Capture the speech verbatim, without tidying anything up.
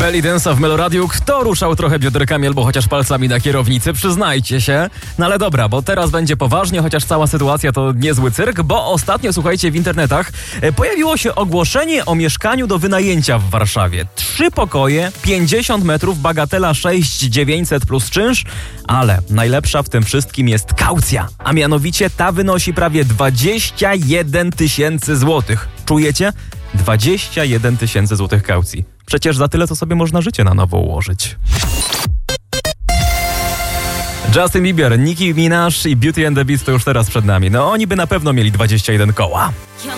Belly Dance'a w Meloradiu. Kto ruszał trochę bioderkami albo chociaż palcami na kierownicy? Przyznajcie się. No ale dobra, bo teraz będzie poważnie, chociaż cała sytuacja to niezły cyrk, bo ostatnio, słuchajcie, w internetach pojawiło się ogłoszenie o mieszkaniu do wynajęcia w Warszawie. Trzy pokoje, pięćdziesiąt metrów, bagatela sześć tysięcy dziewięćset plus czynsz, ale najlepsza w tym wszystkim jest kaucja, a mianowicie ta wynosi prawie dwadzieścia jeden tysięcy złotych. Czujecie? dwadzieścia jeden tysięcy złotych kaucji. Przecież za tyle to sobie można życie na nowo ułożyć. Justin Bieber, Nicki Minaj i Beauty and the Beast to już teraz przed nami. No oni by na pewno mieli dwadzieścia jeden koła.